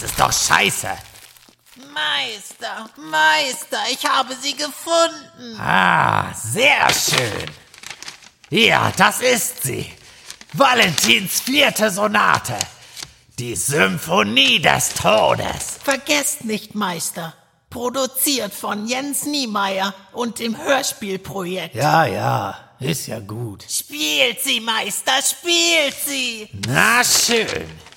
ist doch scheiße. Meister, ich habe sie gefunden. Ah, sehr schön. Ja, das ist sie. Valentins 4. Sonate. Die Symphonie des Todes. Vergesst nicht, Meister. Produziert von Jens Niemeyer und dem Hörspielprojekt. Ja, ist ja gut. Spielt sie, Meister, spielt sie. Na schön.